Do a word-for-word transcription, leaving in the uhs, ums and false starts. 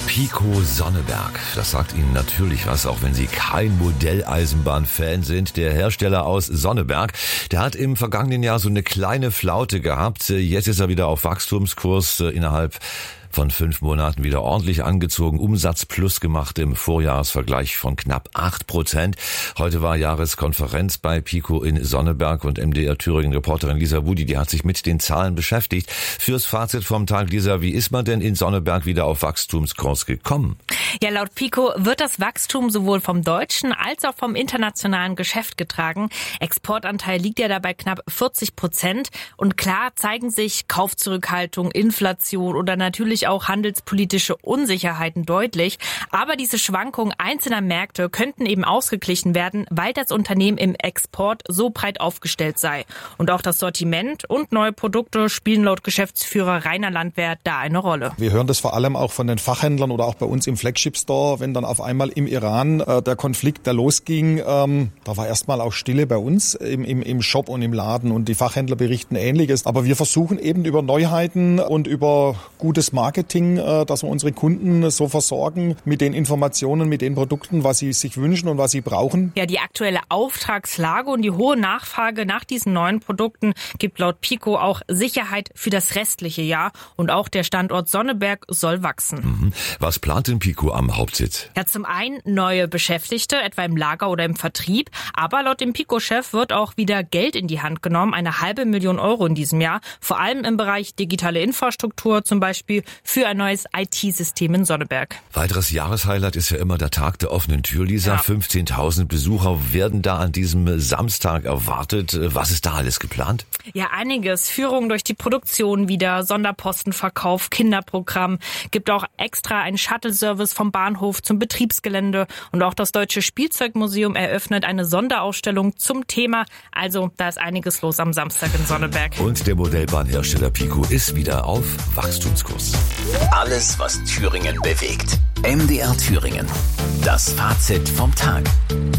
Pico Sonneberg, das sagt Ihnen natürlich was, auch wenn Sie kein Modelleisenbahn-Fan sind. Der Hersteller aus Sonneberg, der hat im vergangenen Jahr so eine kleine Flaute gehabt. Jetzt ist er wieder auf Wachstumskurs, innerhalb von fünf Monaten wieder ordentlich angezogen, Umsatz plus gemacht im Vorjahresvergleich von knapp acht Prozent. Heute war Jahreskonferenz bei Pico in Sonneberg und M D R Thüringen-Reporterin Lisa Wudi, die hat sich mit den Zahlen beschäftigt. Fürs Fazit vom Tag, Lisa, wie ist man denn in Sonneberg wieder auf Wachstumskurs gekommen? Ja, laut Pico wird das Wachstum sowohl vom deutschen als auch vom internationalen Geschäft getragen. Exportanteil liegt ja dabei knapp vierzig Prozent. Und klar zeigen sich Kaufzurückhaltung, Inflation oder natürlich auch handelspolitische Unsicherheiten deutlich. Aber diese Schwankungen einzelner Märkte könnten eben ausgeglichen werden, weil das Unternehmen im Export so breit aufgestellt sei. Und auch das Sortiment und neue Produkte spielen laut Geschäftsführer Rainer Landwehr da eine Rolle. Wir hören das vor allem auch von den Fachhändlern oder auch bei uns im Flagship Store, wenn dann auf einmal im Iran äh, der Konflikt da losging. Ähm, da war erstmal auch Stille bei uns im, im, im Shop und im Laden und die Fachhändler berichten Ähnliches. Aber wir versuchen eben über Neuheiten und über gutes Marketing, dass wir unsere Kunden so versorgen mit den Informationen, mit den Produkten, was sie sich wünschen und was sie brauchen. Ja, die aktuelle Auftragslage und die hohe Nachfrage nach diesen neuen Produkten gibt laut Pico auch Sicherheit für das restliche Jahr. Und auch der Standort Sonneberg soll wachsen. Was plant denn Pico am Hauptsitz? Ja, zum einen neue Beschäftigte, etwa im Lager oder im Vertrieb. Aber laut dem Pico-Chef wird auch wieder Geld in die Hand genommen, eine halbe Million Euro in diesem Jahr. Vor allem im Bereich digitale Infrastruktur, zum Beispiel für ein neues I T-System in Sonneberg. Weiteres Jahreshighlight ist ja immer der Tag der offenen Tür, Lisa. Ja. fünfzehntausend Besucher werden da an diesem Samstag erwartet. Was ist da alles geplant? Ja, einiges. Führung durch die Produktion wieder, Sonderpostenverkauf, Kinderprogramm. Gibt auch extra einen Shuttle-Service vom Bahnhof zum Betriebsgelände. Und auch das Deutsche Spielzeugmuseum eröffnet eine Sonderausstellung zum Thema. Also da ist einiges los am Samstag in Sonneberg. Und der Modellbahnhersteller Pico ist wieder auf Wachstumskurs. Alles, was Thüringen bewegt. M D R Thüringen. Das Fazit vom Tag.